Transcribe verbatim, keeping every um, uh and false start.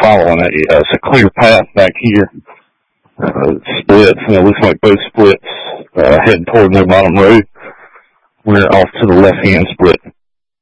following it. Uh, it's a clear path back here. Uh, splits, and it looks like both splits uh, heading toward No Bottom Road. We're off to the left-hand split.